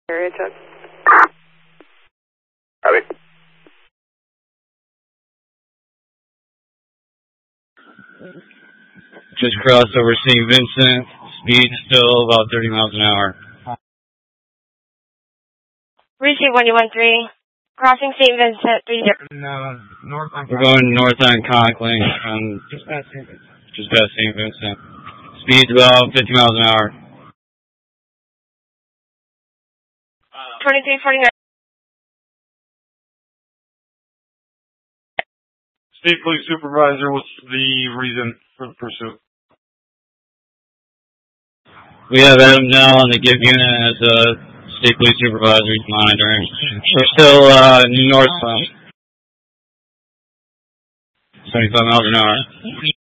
Area check. Copy. Just crossed over St. Vincent. Speed still about 30 miles an hour. Receive 113. Crossing St. Vincent 30. No, north on. We're going north on Conklin. Just past St. Vincent. Speed's about 50 miles an hour. 2349. State Police Supervisor, what's the reason for the pursuit? We have Adam now on the GIF unit as a State Police Supervisor. He's monitoring. We're still northbound. 75 miles an hour.